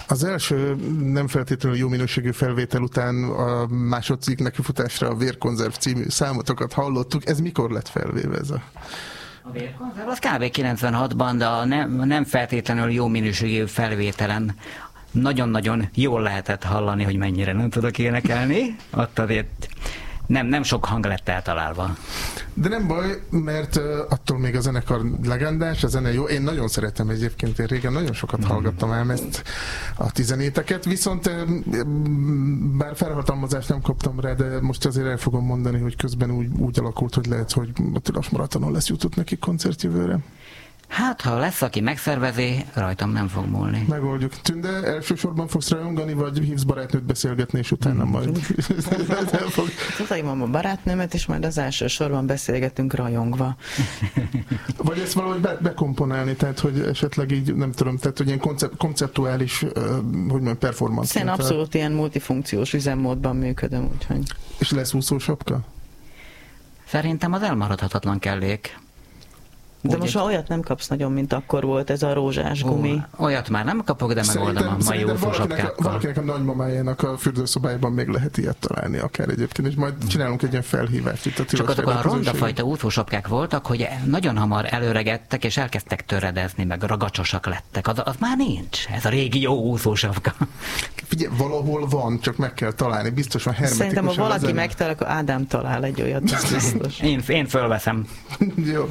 Az első nem feltétlenül jó minőségű felvétel után a másodszík nekifutásra a Vérkonzerv című számotokat hallottuk. Ez mikor lett felvéve ez a... A Vérkonzerv az kb. 96-ban, de a nem feltétlenül jó minőségű felvételen nagyon-nagyon jól lehetett hallani, hogy mennyire nem tudok énekelni. Ott azért nem sok hang lett eltalálva. De nem baj, mert attól még a zenekar legendás, a zene jó. Én nagyon szeretem egyébként, én régen nagyon sokat hallgattam ám ezt a tizenéteket, viszont bár felhatalmazást nem kaptam rá, de most azért el fogom mondani, hogy közben úgy alakult, hogy lehet, hogy a Tilos Maratonon lesz jutott neki koncert jövőre. Hát, ha lesz, aki megszervezi, rajtam nem fog múlni. Megoldjuk. Tünde, elsősorban fogsz rajongani, vagy hívsz barátnőt beszélgetni, és utána majd Tudom a barátnőmet, és majd az elsősorban beszélgetünk rajongva. Vagy ezt valahogy bekomponálni, tehát, hogy esetleg így, nem tudom, tehát, hogy ilyen konceptuális, hogy mondjam, performance. Én abszolút ilyen multifunkciós üzemmódban működöm, úgyhogy. És lesz úszósapka? Szerintem az elmaradhatatlan kellék. De most már olyat nem kapsz nagyon, mint akkor volt ez a rózsás gumi. Olyat már nem kapok, de megoldom a mai úszósapkákkal. Valakinek a nagymamájának a fürdőszobájában még lehet ilyet találni akár egyébként, és majd csinálunk egy ilyen felhívást itt a Tilos. Csak azok a rondafajta úszósapkák voltak, hogy nagyon hamar előregettek, és elkezdtek töredezni, meg ragacsosak lettek. Az már nincs. Ez a régi jó úszósapka. Figyelj, valahol van, csak meg kell találni. Biztos van hermetikusan. Szerintem, ha valaki megtalál, akkor Ádám talál egy olyat, biztos. Én fölveszem. Jó.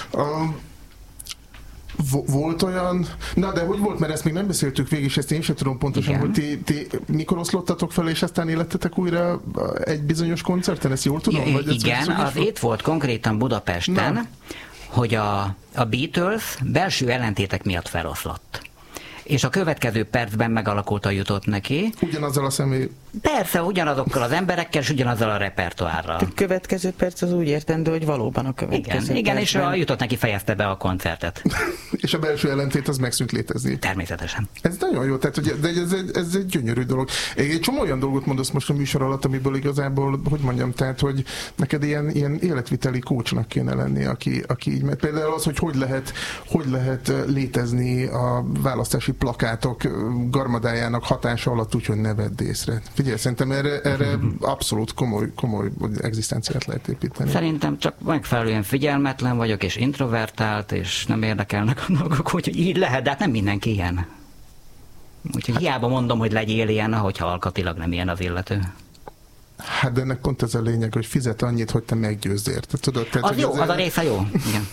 Volt olyan... Na, de hogy volt, mert ezt még nem beszéltük végig, és ezt én sem tudom pontosan, igen, hogy ti mikor oszlottatok fel, és aztán életetek újra egy bizonyos koncerten? Ezt jól tudom? Vagy igen, az itt volt konkrétan Budapesten, na, hogy a Beatles belső ellentétek miatt feloszlott. És a következő percben megalakult a jutott neki. Ugyanazzal a személy... Persze, ugyanazokkal az emberekkel, és ugyanazzal a repertoárral. A következő perc az úgy értendő, hogy valóban a következő igen, és a jutott neki fejezte be a koncertet. És a belső ellentét az megszűnt létezni. Természetesen. Ez nagyon jó, tehát, hogy, de ez egy gyönyörű dolog. Egy csomó olyan dolgot mondasz most a műsor alatt, amiből igazából, hogy mondjam, tehát, hogy neked ilyen életviteli coachnak kéne lenni, aki így, mert például az, hogy lehet létezni a választási plakátok garmadájának hatása alatt úgy, hogy ne vedd észre. Figyelj, szerintem erre abszolút komoly egzisztenciát lehet építeni. Szerintem csak megfelelően figyelmetlen vagyok, és introvertált, és nem érdekelnek a dolgok, úgyhogy így lehet, de hát nem mindenki ilyen. Úgyhogy hiába mondom, hogy legyél ilyen, ahogyha alkatilag nem ilyen az illető. Hát de ennek pont ez a lényeg, hogy fizet annyit, hogy te meggyőzz érte. Tudod, tehát, az jó, az a része jó. Igen.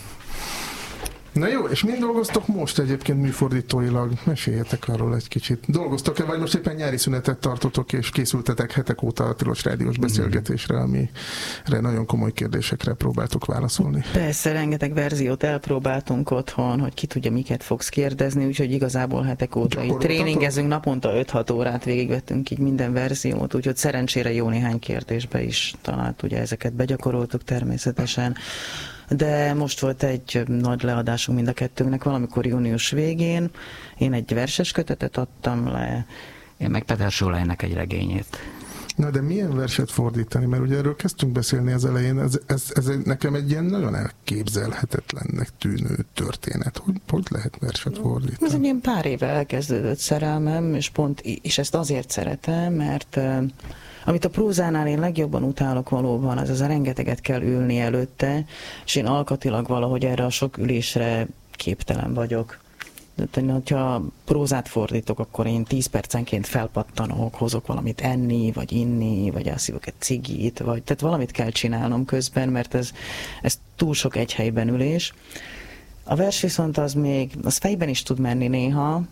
Na jó, és mind dolgoztok most egyébként műfordítóilag? Meséljetek arról egy kicsit. Dolgoztok-e, vagy most éppen nyári szünetet tartotok, és készültetek hetek óta a Tilos Rádiós beszélgetésre, amire nagyon komoly kérdésekre próbáltok válaszolni? Persze, rengeteg verziót elpróbáltunk otthon, hogy ki tudja, miket fogsz kérdezni, úgyhogy igazából hetek óta így tréningezünk, naponta 5-6 órát végigvettünk így minden verziót, úgyhogy szerencsére jó néhány kérdésbe is talált, ugye ezeket begyakoroltuk természetesen. De most volt egy nagy leadásunk mind a kettőnknek valamikor június végén. Én egy verses kötetet adtam le. Én meg Peter Schuleinnek egy regényét. Na de milyen verset fordítani? Mert ugye erről kezdtünk beszélni az elején, ez nekem egy ilyen nagyon elképzelhetetlennek tűnő történet. Hogy lehet verset fordítani? Ez egy ilyen pár éve elkezdődött szerelmem, és ezt azért szeretem, mert amit a prózánál én legjobban utálok valóban, az a rengeteget kell ülni előtte, és én alkatilag valahogy erre a sok ülésre képtelen vagyok. De, ha prózát fordítok, akkor én 10 percenként felpattanok, hozok valamit enni, vagy inni, vagy elszívok egy cigit, tehát valamit kell csinálnom közben, mert ez túl sok egy helyben ülés. A vers viszont az fejben is tud menni néha,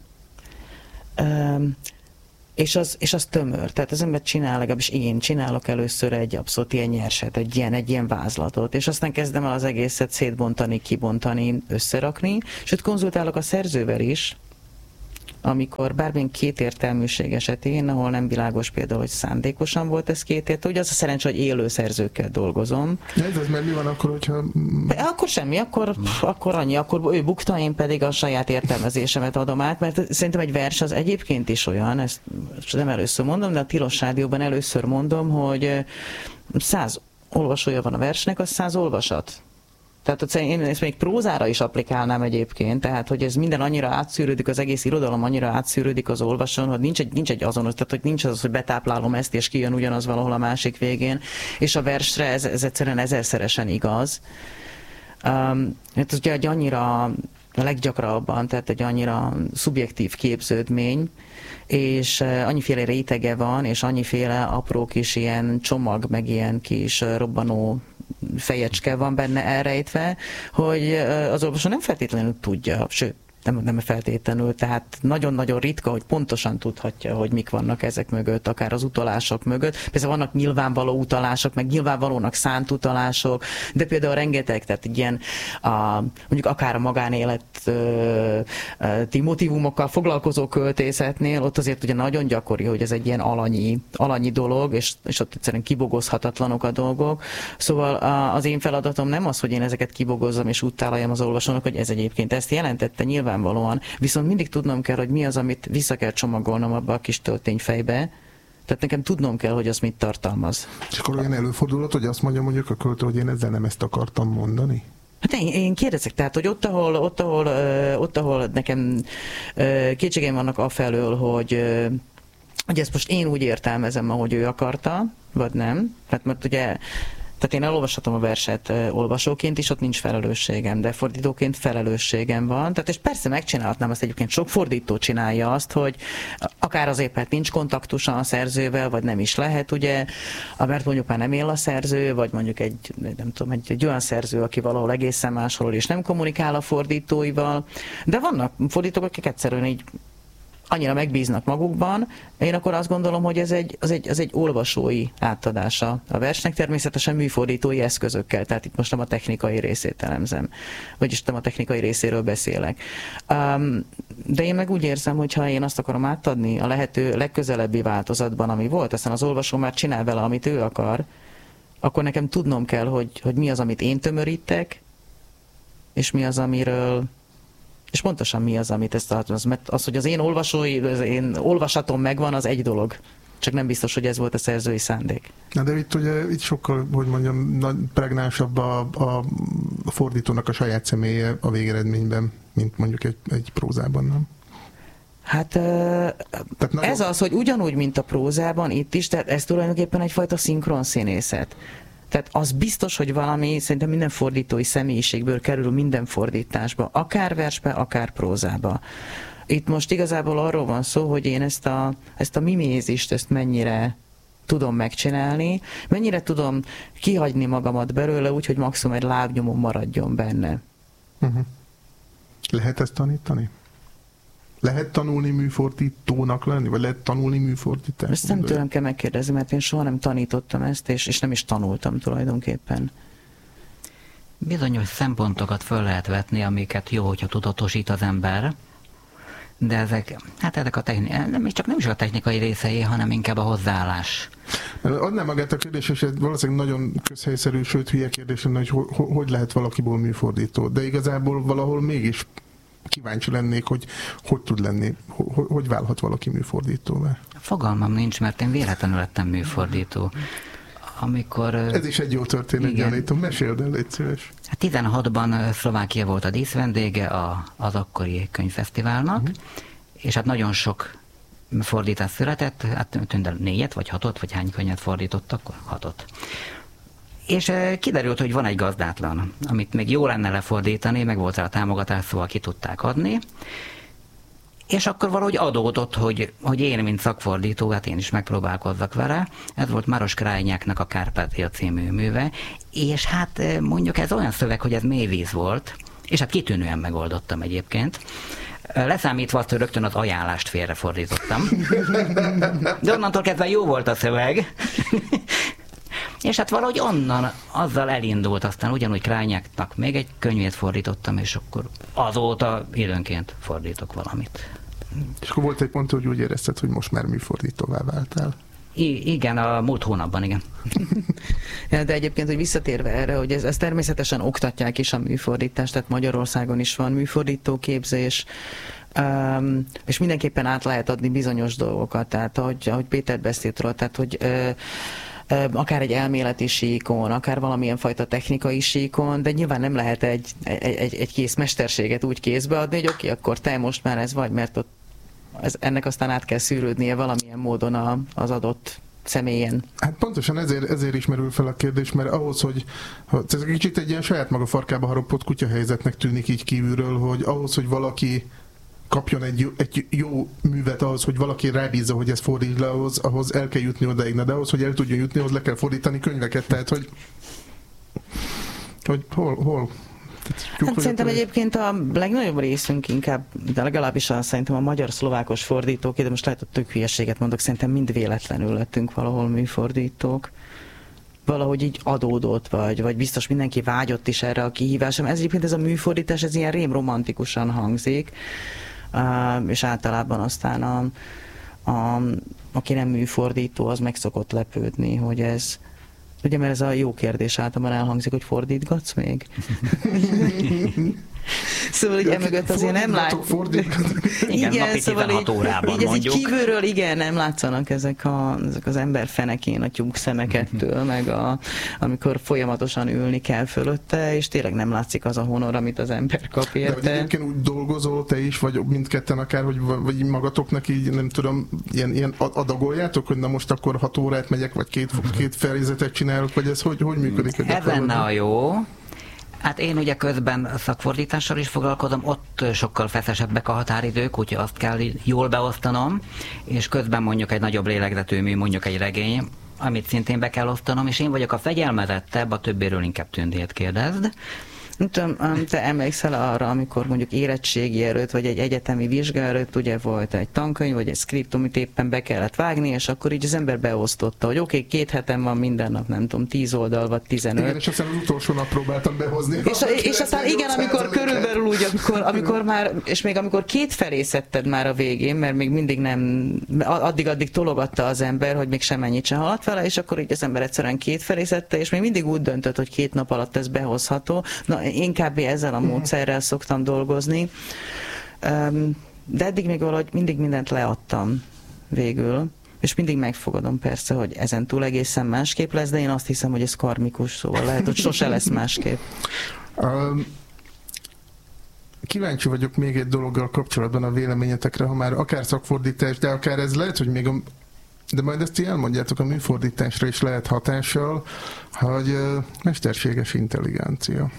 és az tömör. Tehát az ember csinál, legalábbis én csinálok először egy abszolút ilyen nyerset, egy ilyen vázlatot, és aztán kezdem el az egészet szétbontani, kibontani, összerakni, és ott konzultálok a szerzővel is, amikor bármilyen kétértelműség esetén, ahol nem világos például, hogy szándékosan volt ez kétértelmű, ugye az a szerencsé, hogy élő szerzőkkel dolgozom. Ez mert mi van akkor, hogyha... Akkor semmi, akkor annyi, akkor ő bukta, én pedig a saját értelmezésemet adom át, mert szerintem egy vers az egyébként is olyan, ezt nem először mondom, de a Tilos Rádióban először mondom, hogy 100 olvasója van a versnek, az 100 olvasat. Tehát hogy én ezt még prózára is applikálnám egyébként, tehát hogy ez minden annyira átszűrődik, az egész irodalom annyira átszűrődik az olvasón, hogy nincs egy azonos, tehát hogy nincs az, hogy betáplálom ezt, és kijön ugyanaz valahol a másik végén, és a versre ez egyszerűen ezerszeresen igaz. Hát ugye egy annyira a leggyakrabban, tehát egy annyira szubjektív képződmény, és annyiféle rétege van, és annyiféle apró kis ilyen csomag, meg ilyen kis robbanó fejecske van benne elrejtve, hogy az olvasó nem feltétlenül tudja, sőt, nem feltétlenül, tehát nagyon-nagyon ritka, hogy pontosan tudhatja, hogy mik vannak ezek mögött, akár az utalások mögött. Persze vannak nyilvánvaló utalások, meg nyilvánvalónak szánt utalások, de például rengeteg, tehát ilyen mondjuk akár a magánéleti motivumokkal foglalkozó költészetnél, ott azért ugye nagyon gyakori, hogy ez egy ilyen alanyi dolog, és ott egyszerűen kibogozhatatlanok a dolgok. Szóval az én feladatom nem az, hogy én ezeket kibogozzam és utálaljam az olvasónak, hogy ez egyébként ezt jelentette nyilvánvalóan, viszont mindig tudnom kell, hogy mi az, amit vissza kell csomagolnom abba a kis töltényfejbe. Tehát nekem tudnom kell, hogy az mit tartalmaz. És akkor olyan előfordulhat, hogy azt mondja mondjuk a költő, hogy én ezzel nem ezt akartam mondani? Hát én kérdezek, tehát, hogy ott, ahol nekem kétségeim vannak afelől, hogy ezt most én úgy értelmezem, ahogy ő akarta, vagy nem. Mert ugye tehát én elolvashatom a verset olvasóként is, ott nincs felelősségem, de fordítóként felelősségem van. Tehát és persze megcsinálhatnám azt, egyébként sok fordító csinálja azt, hogy akár azért, mert nincs kontaktusa a szerzővel, vagy nem is lehet, ugye, mert mondjuk már nem él a szerző, vagy mondjuk egy olyan szerző, aki valahol egészen máshol és nem kommunikál a fordítóival. De vannak fordítók, akik egyszerűen így annyira megbíznak magukban, én akkor azt gondolom, hogy ez egy olvasói átadása a versnek, természetesen műfordítói eszközökkel, tehát itt most nem a technikai részét elemzem, vagyis nem a technikai részéről beszélek. De én meg úgy érzem, hogy ha én azt akarom átadni a lehető legközelebbi változatban, ami volt, aztán az olvasó már csinál vele, amit ő akar, akkor nekem tudnom kell, hogy mi az, amit én tömörítek, és mi az, amiről és pontosan mi az, amit ezt tartalmaz. Mert az, hogy az én olvasatom megvan, az egy dolog. Csak nem biztos, hogy ez volt a szerzői szándék. Na de itt sokkal, hogy mondjam, pregnánsabb a fordítónak a saját személye a végeredményben, mint mondjuk egy prózában, nem? Hát ez az, hogy ugyanúgy, mint a prózában, itt is, tehát ez tulajdonképpen egyfajta szinkron színészet. Tehát az biztos, hogy valami, szerintem minden fordítói személyiségből kerül minden fordításba, akár versbe, akár prózába. Itt most igazából arról van szó, hogy én ezt a mimézist, ezt mennyire tudom megcsinálni, mennyire tudom kihagyni magamat belőle, úgyhogy maximum egy lábnyomom maradjon benne. Uh-huh. Lehet ezt tanítani? Lehet tanulni műfordítónak lenni? Vagy lehet tanulni műfordítást? Ezt nem tőlem kell megkérdezni, mert én soha nem tanítottam ezt, és nem is tanultam tulajdonképpen. Bizonyos szempontokat föl lehet vetni, amiket jó, hogyha tudatosít az ember, de ezek nem is a technikai részei, hanem inkább a hozzáállás. Adnám magát a kérdés, és ez valószínűleg nagyon közhelyszerű, sőt hülye kérdés, hogy lehet valakiból műfordító. De igazából valahol mégis kíváncsi lennék, hogy tud lenni, hogy válhat valaki műfordítóvá. Fogalmam nincs, mert én véletlenül lettem műfordító. Amikor... Ez is egy jó történet, gyanítom. Meséld el, légy szíves. 16-ban Szlovákia volt a díszvendége az akkori könyvfesztiválnak, és hát nagyon sok fordítás született, hát 4 vagy 6 vagy hány könyvet fordítottak, 6. És kiderült, hogy van egy gazdátlan, amit még jó lenne lefordítani, meg volt rá a támogatás, szóval ki tudták adni. És akkor valahogy adódott, hogy én, mint szakfordító, hát én is megpróbálkozzak vele. Ez volt Maros Krajnyáknak a Kárpátia című műve, és hát mondjuk ez olyan szöveg, hogy ez mélyvíz volt, és hát kitűnően megoldottam egyébként. Leszámítva azt, hogy rögtön az ajánlást félrefordítottam. De onnantól kezdve jó volt a szöveg. És hát valahogy onnan azzal elindult, aztán ugyanúgy Krajnyáknak még egy könyvét fordítottam, és akkor azóta időnként fordítok valamit. És akkor volt egy pont, hogy úgy érezted, hogy most már műfordítóvá váltál. Igen, a múlt hónapban, igen. De egyébként, hogy visszatérve erre, hogy ez természetesen oktatják is a műfordítást, tehát Magyarországon is van műfordítóképzés, és mindenképpen át lehet adni bizonyos dolgokat, tehát ahogy Péter beszélt róla, tehát hogy akár egy elméleti síkon, akár valamilyen fajta technikai síkon, de nyilván nem lehet egy kész mesterséget úgy kézbe adni, hogy oké, akkor te most már ez vagy, mert ott ennek aztán át kell szűrődnie valamilyen módon az adott személyen. Hát pontosan ezért is merül fel a kérdés, mert ahhoz, hogy ez kicsit egy ilyen saját maga farkába harapott kutyahelyzetnek tűnik így kívülről, hogy ahhoz, hogy valaki kapjon egy jó művet, ahhoz, hogy valaki rábízza, hogy ezt fordítsd le, ahhoz el kell jutni odaig, de ahhoz, hogy el tudjon jutni, ahhoz le kell fordítani könyveket, tehát hogy hol Hát szerintem egyébként a legnagyobb részünk inkább, de legalábbis szerintem a magyar-szlovákos fordítók, de most lehet, hogy tök hülyeséget mondok, szerintem mind véletlenül lettünk valahol műfordítók. Valahogy így adódott, vagy biztos mindenki vágyott is erre a kihívásra. Ez egyébként ez a műfordítás, ez ilyen rémromantikusan hangzik, és általában aztán aki nem műfordító, az meg szokott lepődni, hogy ez ugye, mert ez a jó kérdés általában elhangzik, hogy fordítgatsz még? Szóval így emögött azért nem látjuk. Igen, napi 16 órában így mondjuk. Kívülről igen, nem látszanak ezek az ember fenekén a tyúk szemekettől, meg amikor folyamatosan ülni kell fölötte, és tényleg nem látszik az a honor, amit az ember kap érte. De egyébként úgy dolgozol te is, vagy mindketten akár, vagy magatoknak így, nem tudom, ilyen adagoljátok, hogy na most akkor 6 órát megyek, vagy két fejezetet csinálok, vagy ez hogy működik? Ez lenne a jó. Hát én ugye közben szakfordítással is foglalkozom, ott sokkal feszesebbek a határidők, úgyhogy azt kell jól beosztanom, és közben mondjuk egy nagyobb lélegzetőmű, mondjuk egy regény, amit szintén be kell osztanom, és én vagyok a fegyelmezettebb, a többéről inkább Tündét kérdezd. Nem tudom, te emlékszel arra, amikor mondjuk érettségi előtt, vagy egy egyetemi vizsga előtt ugye volt egy tankönyv, vagy egy szkript, amit éppen be kellett vágni, és akkor így az ember beosztotta, hogy oké, 2 heten van minden nap, nem tudom, 10 oldal, vagy 15. Igen, és aztán az utolsó nap próbáltam behozni. És aztán igen, amikor körülbelül úgy, amikor már, és még amikor 2 felé szedted már a végén, mert még mindig nem, addig tologatta az ember, hogy még semmennyit sem haladt vele, és akkor így az ember egyszerűen 2 felé szedte, és még mindig úgy döntött, hogy 2 nap alatt ez behozható. Na, én kb. Ezzel a módszerrel szoktam dolgozni, de eddig még valahogy mindig mindent leadtam végül, és mindig megfogadom persze, hogy ezen túl egészen másképp lesz, de én azt hiszem, hogy ez karmikus, szóval lehet, hogy sose lesz másképp. Kíváncsi vagyok még egy dologgal kapcsolatban a véleményetekre, ha már akár szakfordítás, de akár ez lehet, hogy még de majd ezt elmondjátok, a műfordításra is lehet hatással, hogy mesterséges intelligencia.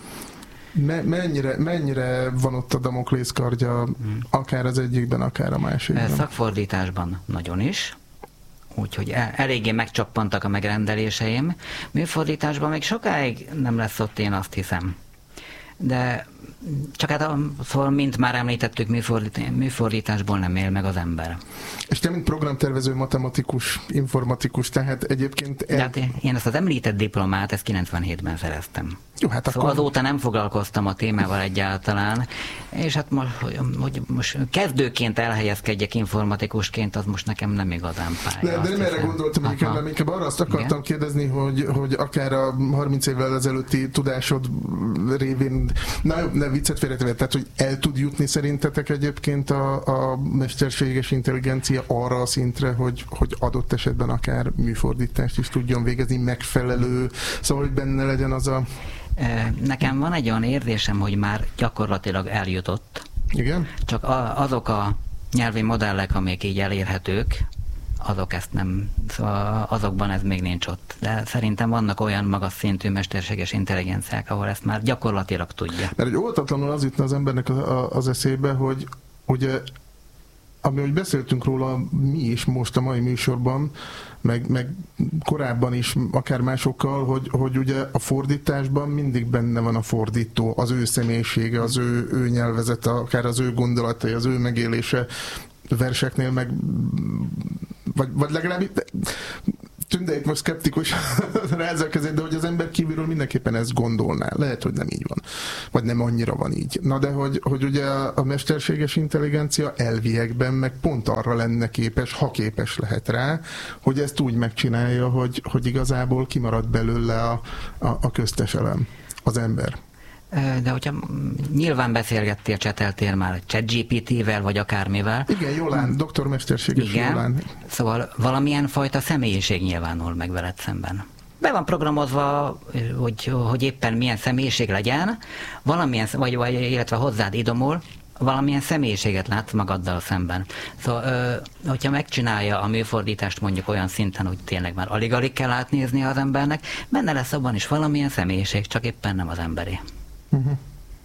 Mennyire van ott a Damoklész kardja, akár az egyikben, akár a másikban? Szakfordításban nagyon is, úgyhogy eléggé megcsappantak a megrendeléseim. Műfordításban még sokáig nem lesz ott, én azt hiszem. De csak hát szóval, mint már említettük, műfordításból nem él meg az ember. És te, mint programtervező, matematikus, informatikus, tehát egyébként... De hát én ezt az említett diplomát, ezt 97-ben szereztem. Jó, hát szóval akkor... azóta nem foglalkoztam a témával egyáltalán, és hát most kezdőként elhelyezkedjek informatikusként, az most nekem nem igazán pálya. De nem erre gondoltam, hogy inkább arra azt akartam kérdezni, hogy akár a 30 évvel ezelőtti tudásod révén, ne viccet félretéve, tehát hogy el tud jutni szerintetek egyébként a mesterséges intelligencia arra a szintre, hogy adott esetben akár műfordítást is tudjon végezni, megfelelő, szóval hogy benne legyen az a... Nekem van egy olyan érzésem, hogy már gyakorlatilag eljutott. Igen? Csak azok a nyelvi modellek, amik így elérhetők, azok ezt nem, szóval azokban ez még nincs ott. De szerintem vannak olyan magas szintű mesterséges intelligenciák, ahol ezt már gyakorlatilag tudja. Mert hogy óvatatlanul az jutna az embernek az eszébe, hogy ugye, ahogy beszéltünk róla mi is most a mai műsorban, meg korábban is, akár másokkal, hogy ugye a fordításban mindig benne van a fordító, az ő személyisége, az ő nyelvezete, akár az ő gondolatai, az ő megélése, verseknél meg, vagy legalább Tünde itt most szkeptikus rázza a kezét, de hogy az ember kívülről mindenképpen ezt gondolná. Lehet, hogy nem így van. Vagy nem annyira van így. Na de hogy ugye a mesterséges intelligencia elviekben meg pont arra lenne képes, ha képes lehet rá, hogy ezt úgy megcsinálja, hogy igazából kimarad belőle a köztes elem, az ember. De hogyha nyilván beszélgettél, cseteltél már ChatGPT-vel, vagy akármivel. Igen, Jolán, doktormesterséges Jolán. Szóval valamilyen fajta személyiség nyilvánul meg veled szemben. Be van programozva, hogy éppen milyen személyiség legyen, valamilyen, vagy illetve hozzád idomul, valamilyen személyiséget látsz magaddal szemben. Szóval, hogyha megcsinálja a műfordítást mondjuk olyan szinten, hogy tényleg már alig-alig kell átnézni az embernek, benne lesz abban is valamilyen személyiség, csak éppen nem az emberi. Uh-huh.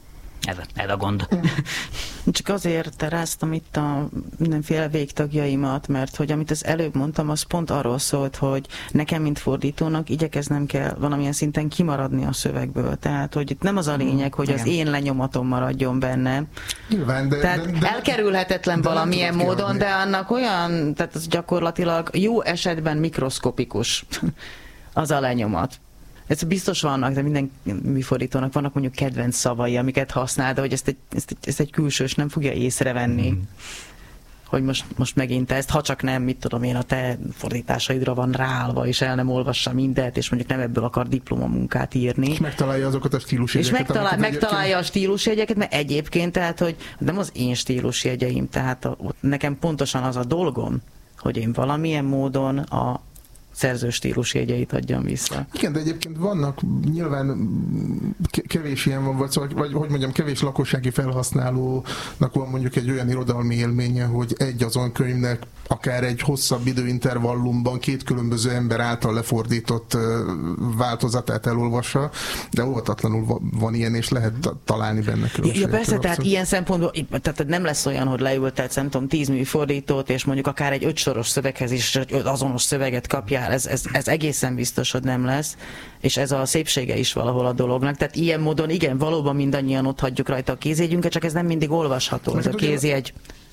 Ez a gond. Csak azért teráztam itt a mindenféle végtagjaimat, mert hogy amit az előbb mondtam, az pont arról szólt, hogy nekem, mint fordítónak igyekeznem kell valamilyen szinten kimaradni a szövegből. Tehát, hogy itt nem az a lényeg, hogy az én lenyomatom maradjon benne. Nyilván, tehát elkerülhetetlen valamilyen módon, de annak olyan, tehát az gyakorlatilag jó esetben mikroszkopikus az a lenyomat. Ez biztos vannak, de minden műfordítónak vannak mondjuk kedvenc szavai, amiket használ, de hogy ezt egy külsős nem fogja észrevenni, hogy most megint ezt, ha csak nem, mit tudom én, a te fordításaidra van ráállva, és el nem olvassa mindent, és mondjuk nem ebből akar diplomamunkát írni. És megtalálja azokat a stílusjegyeket. És megtalálja a stílusjegyeket, mert egyébként, tehát, hogy nem az én stílusjegyeim, tehát nekem pontosan az a dolgom, hogy én valamilyen módon a szerző stílusjegyeit adjam vissza. Igen, de egyébként vannak nyilván kevés ilyen van, vagy hogy mondjam, kevés lakossági felhasználónak van mondjuk egy olyan irodalmi élménye, hogy egy azon könyvnek akár egy hosszabb időintervallumban két különböző ember által lefordított változatát elolvassa, de óvatatlanul van ilyen, és lehet találni benne különbséget. Ja persze, tehát ilyen szempontból tehát nem lesz olyan, hogy leültetsz, nem tudom, 10 műfordítót, és mondjuk akár egy 5 soros szöveghez is azonos szöveget kapjál. Ez egészen biztos, hogy nem lesz, és ez a szépsége is valahol a dolognak. Tehát ilyen módon igen, valóban mindannyian ott hagyjuk rajta a kézjegyünket, csak ez nem mindig olvasható, ez a kézjegy.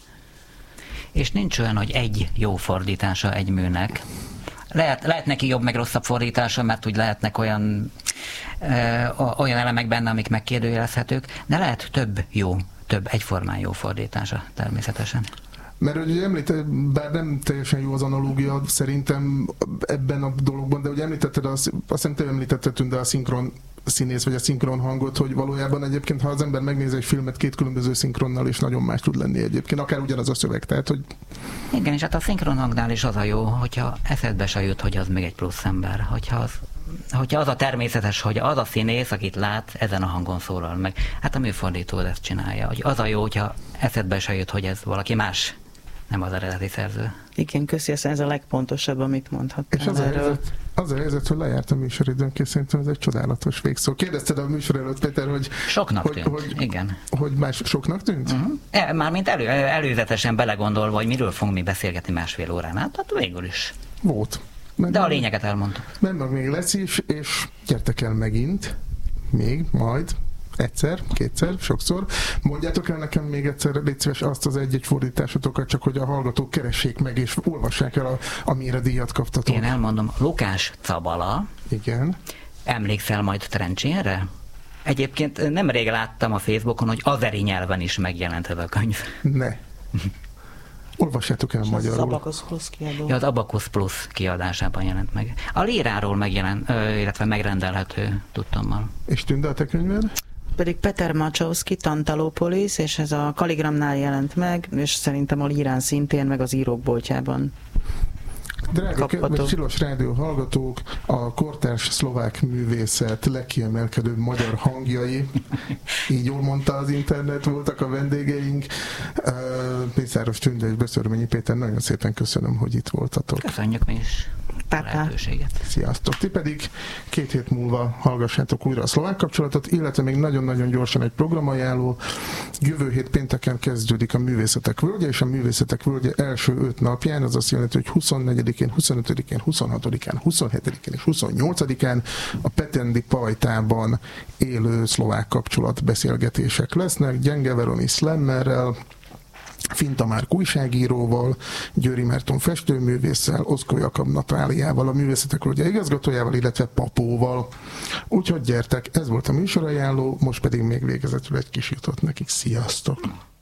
És nincs olyan, hogy egy jó fordítása egy műnek. Lehet neki jobb meg rosszabb fordítása, mert úgy lehetnek olyan elemek benne, amik megkérdőjelezhetők, de lehet több egyformán jó fordítása természetesen. Mert ugye említetted, bár nem teljesen jó az analógia szerintem ebben a dologban, de ugye említetted, azt hiszem te említetted, Tünde, a szinkron színész, vagy a szinkron hangot, hogy valójában egyébként, ha az ember megnéz egy filmet két különböző szinkronnal, és nagyon más tud lenni egyébként, akár ugyanaz a szöveg, tehát, hogy... Igen, és hát a szinkron hangnál is az a jó, hogyha eszedbe se jut, hogy az még egy plusz ember, hogyha az a természetes, hogy az a színész, akit lát, ezen a hangon szólal meg. Hát a műfordító ezt csinálja, hogy az a jó, hogyha eszedbe se jut, hogy ez valaki más, nem az eredeti szerző. Igen, köszi, ez a legpontosabb, amit mondhattál. És az a helyzet, hogy lejárt a műsoridőnk, szerintem ez egy csodálatos végszó. Kérdezted a műsor előtt, Péter, hogy... Soknak tűnt, igen. Hogy más soknak tűnt? Uh-huh. Mármint előzetesen belegondolva, hogy miről fogunk mi beszélgetni másfél órán. Hát végül is. Volt. De a lényeget elmondtuk. Meg még lesz is, és gyertek el megint, még, egyszer, kétszer, sokszor. Mondjátok el nekem még egyszer, légy szíves, azt az egy-egy fordításotokat, csak hogy a hallgatók keressék meg, és olvassák el, amire díjat kaptatok. Én elmondom, Lukás Cabala. Igen. Emlékszel majd Trencsénre? Egyébként nemrég láttam a Facebookon, hogy azeri nyelven is megjelent ez a könyv. Ne. Olvassátok el magyarul. Az Abacus Plus kiadó. Ja, az Abacus Plus kiadásában jelent meg. A Líráról megjelent, illetve megrendelhető tudtommal. És Tünde, a te könyved? Pedig Peter Macsowski, Tantalopolis, és ez a Kaligramnál jelent meg, és szerintem a Lírán szintén, meg az írók boltjában. Drága kedves Tilos Rádió hallgatók, a kortárs szlovák művészet legkiemelkedőbb magyar hangjai, így jól mondta az internet, voltak a vendégeink. Pészáros Tünde és Beszörményi Péter, nagyon szépen köszönöm, hogy itt voltatok. Köszönjük mi is a lehetőséget. Sziasztok! Ti pedig 2 hét múlva hallgassátok újra a Szlovák kapcsolatot, illetve még nagyon-nagyon gyorsan egy programajánló. Jövő hét pénteken kezdődik a Művészetek Völgye, és a Művészetek Völgye első 5 napján, az azt jelenti, hogy 24-én, 25-én, 26-án, 27-én és 28-án a Petendi Pajtában élő szlovák kapcsolat beszélgetések lesznek, Gyenge Veroni Slammerrel, Finta Márk újságíróval, Győri Márton festőművésszel, Oszkó Jakab Natáliával, a Művészetek Völgye igazgatójával, illetve Papóval. Úgyhogy gyertek, ez volt a műsorajánló, most pedig még végezetül egy kis jutott nekik. Sziasztok!